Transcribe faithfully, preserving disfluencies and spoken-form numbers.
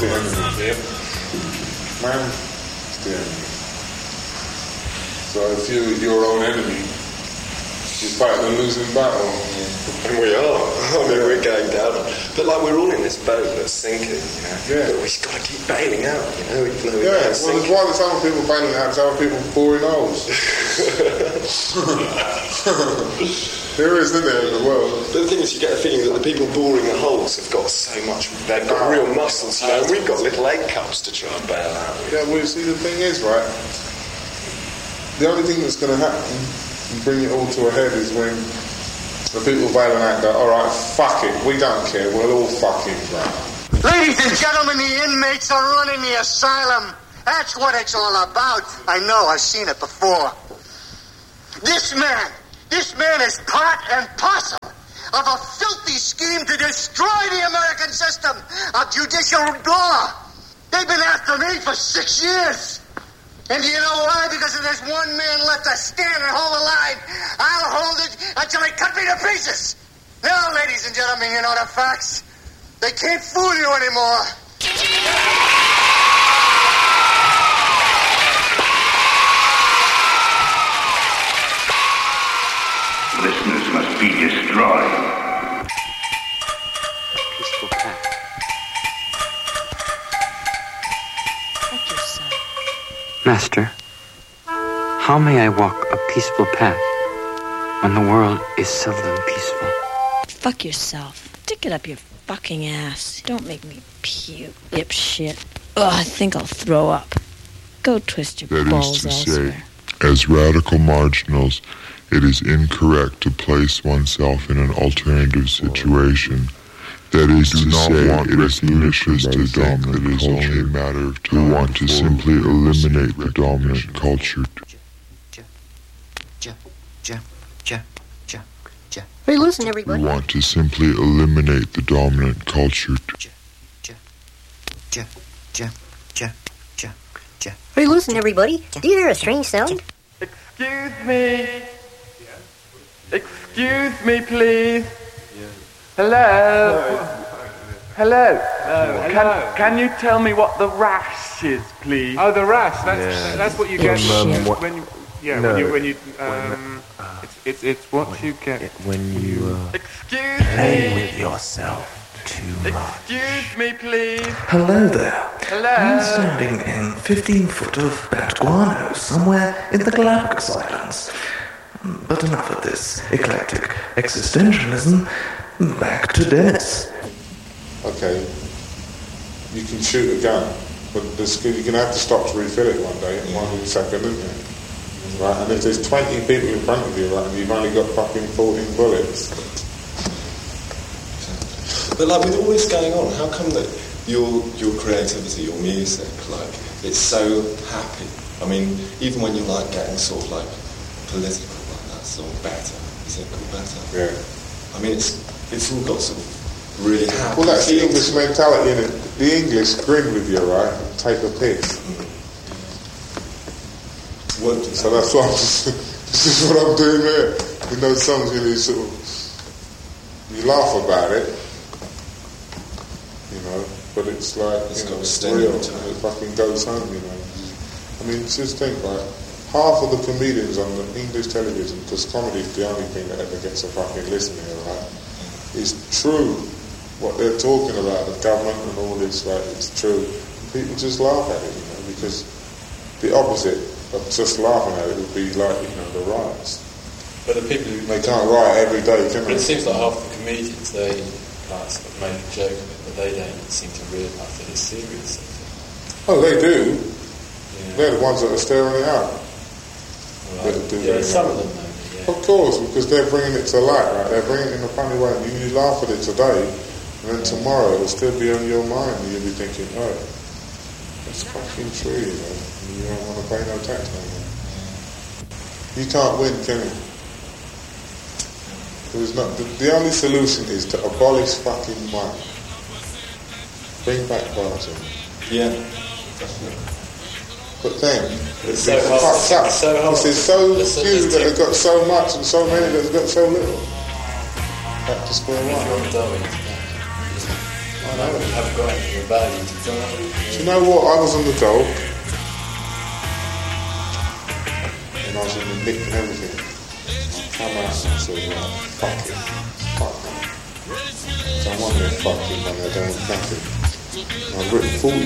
the enemy. Yep. Man is the enemy. So if you're your own enemy, you fight the losing battle. Yeah. And we are. I mean, we're going down. But like, we're all in this boat that's sinking, you know. Yeah. But we've got to keep bailing out, you know. Even though we're Yeah, well, sinking. there's why there's other people bailing out, there's other people boring holes. There is, isn't there, in the world? But the thing is, you get a feeling that the people boring the holes have got so much, they've got real muscles, you know, and we've got little egg cups to try and bail out with. Yeah, well, see, the thing is, right, the only thing that's going to happen and bring it all to a head is when the people bailing out go, alright, fuck it, we don't care, we'll all fucking drown. Ladies and gentlemen, the inmates are running the asylum. That's what it's all about. I know, I've seen it before. This man, this man is part and parcel of a filthy scheme to destroy the American system of judicial law. They've been after me for six years. And do you know why? Because if there's one man left to stand and hold the line, I'll hold it until they cut me to pieces. Now, ladies and gentlemen, you know the facts. They can't fool you anymore. Listeners must be destroyed. Peaceful path. Fuck yourself. Master, how may I walk a peaceful path when the world is seldom peaceful? Fuck yourself. Stick it up your fucking ass. Don't make me puke, dipshit. Ugh, I think I'll throw up. Go twist your That balls is to elsewhere. say, as radical marginals, it is incorrect to place oneself in an alternative situation. That is to say, it is ludicrous to think that it is only a matter of time. We want to simply eliminate the dominant culture. Hey, listen, everybody. We want to simply eliminate the dominant culture. Hey, listen, everybody. Do you hear a strange sound? Excuse me. Excuse me, please. Hello. Hello. Hello. Can can you tell me what the rash is, please? Oh, the rash. That's Yeah. that's what you get Um, when, what- when you yeah No. when you when you um it's it's it's what you get when you uh, Excuse play me. with yourself too much. Excuse me, please. Hello there. Hello. I'm standing in fifteen foot of bat guano somewhere in the Galapagos Islands. But enough of this eclectic existentialism. Back to Dennis. Okay, you can shoot a gun, but there's, you're going to have to stop to refill it one day, one second, isn't it? Right, and if there's twenty people in front of you, right, and you've only got fucking fourteen bullets. But like, with all this going on, how come that your your creativity, your music, like, it's so happy? I mean, even when you're like getting sort of like political like that song, Better, is it called Better? Yeah. I mean, it's it's all got sort of really happy. Well, that's the feel English to it. mentality, innit? The English grin with you, right, and take a piss. What, so that's what I'm just, this is what I'm doing there. In those songs, you know, you sort of, you laugh about it, you know, but it's like, It's you got know, a it's sting real, to and it. it fucking goes home, you know. I mean, just think, like, half of the comedians on the English television, because comedy is the only thing that ever gets a fucking listen here, right, is true. What they're talking about, the government and all this, like, it's true. People just laugh at it, you know, because the opposite of just laughing at it would be like, you know, the riots. But the people who... They can't riot every day, can But they? it seems like half the comedians, they like, sort of make a joke of it, but they don't seem to realise that it's serious. Oh, they do. Yeah. They're the ones that are stirring it up. Right. That do Yeah, that, some you of know. them maybe, yeah. Of course, because they're bringing it to light, right? They're bringing it in a funny way. And you laugh at it today, and then tomorrow it'll still be on your mind, and you'll be thinking, oh, that's fucking true, you know. And you don't want to pay no tax no more. You can't win, can you? There's not, the, the only solution is to abolish fucking money. Bring back barter. Yeah. But then, It's it's so hard. fucked up. It's so hard. There's so There's- few there's that too- have got so much and so many that have got so little. Back to square one. Darwin, Oh, I haven't got anything of value to do. Do you know what? I was on the dog. And I was in the nick and everything. I come out and I said, right, fuck it. Fuck it. So I'm on there fucking money, I don't have nothing. I've written forty